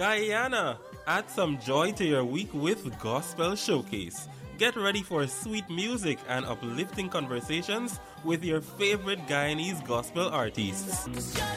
Guyana, add some joy to your week with Gospel Showcase. Get ready for sweet music and uplifting conversations with your favorite Guyanese gospel artists.